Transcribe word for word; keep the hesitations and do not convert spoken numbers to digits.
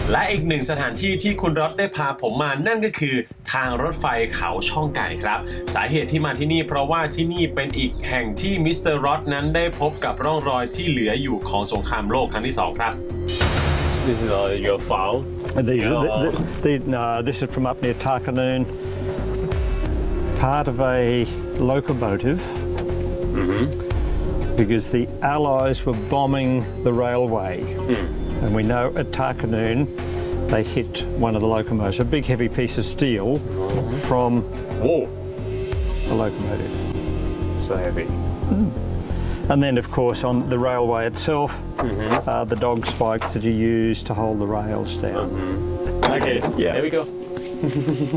และอีกหนึ่งสถานที่ที่คุณรถได้พาผมมานั่นก็คือทางรถไฟเขาช่องไก่ครับสาเหตุที่มาที่นี่เพราะว่าที่นี่เป็นอีกแห่งที่มิสเตอร์รอดนั้นได้พบกับร่องรอยที่เหลืออยู่ของสงครามโลกครั้งที่สองครับ This is uh, your file. These, Yeah. the, the, the, uh, this is from up near Tarkanoon, part of a locomotive, Mm-hmm. because the Allies were bombing the railway. Mm. And we know at Tarkanoon they hit one of the locomotives, a big heavy piece of steel Mm-hmm. from Whoa, the locomotive. so heavy. Mm. And then, of course, on the railway itself, Mm-hmm. uh, the dog spikes that are used to hold the rails down. Mm-hmm. Okay, Yeah. there we go.